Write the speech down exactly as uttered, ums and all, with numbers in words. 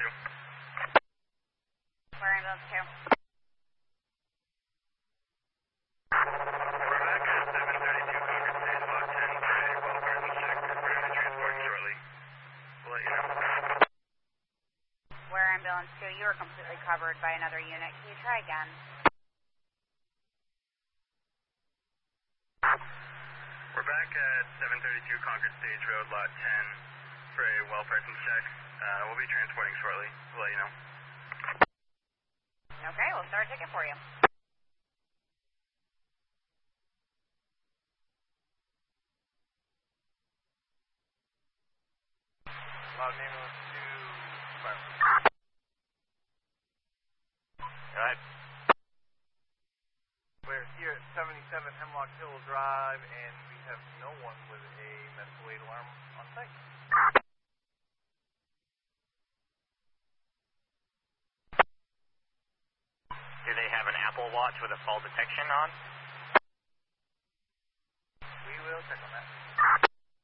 two. Where ambulance two? We're back at seven thirty-two Concord Stage, lot ten, for a welfare and check. We're going to be transporting shortly. We'll let you know. Where ambulance two? You were completely covered by another unit. Can you try again? We're back at seven thirty-two Concord Stage Road, lot ten, for a welfare and check. Uh, we'll be transporting shortly. We'll let you know. Okay, we'll start a ticket for you. Loud ambulance two, fire. Go ahead. We're here at seventy-seven Hemlock Hill Drive, and we have no one with a medical aid alarm on site. Do they have an Apple Watch with a fall detection on?